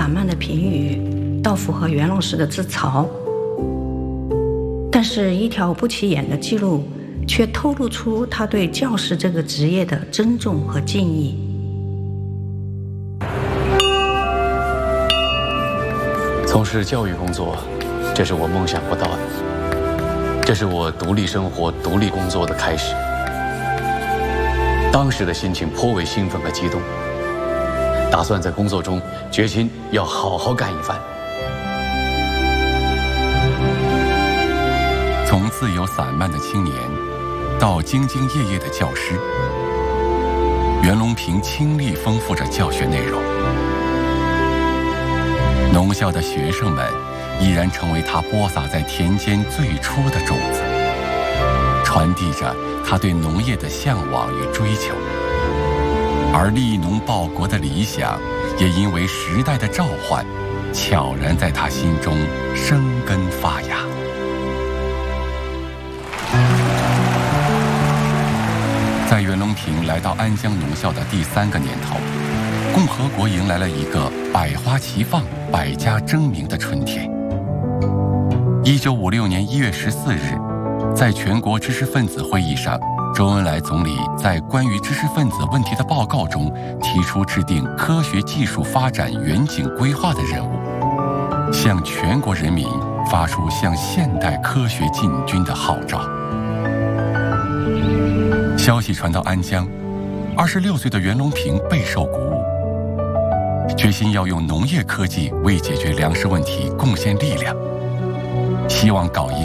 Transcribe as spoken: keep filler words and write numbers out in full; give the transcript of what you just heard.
散漫的评语，倒符合袁老师的自嘲。但是，一条不起眼的记录，却透露出他对教师这个职业的尊重和敬意。 从事教育工作，这是我梦想不到的，这是我独立生活、独立工作的开始。当时的心情颇为兴奋和激动，打算在工作中决心要好好干一番。 从自由散漫的青年到兢兢业业的教师，袁隆平倾力丰富着教学内容。农校的学生们依然成为他播撒在田间最初的种子，传递着他对农业的向往与追求。而利农报国的理想也因为时代的召唤，悄然在他心中生根发芽。在袁隆平来到安江农校的第三个年头，共和国迎来了一个百花齐放、百家争鸣的春天。一九五六年一月十四日，在全国知识分子会议上，周恩来总理在关于知识分子问题的报告中提出制定科学技术发展远景规划的任务，向全国人民发出向现代科学进军的号召。消息传到安江，二十六岁的袁隆平备受鼓舞，决心要用农业科技为解决粮食问题贡献力量，希望搞一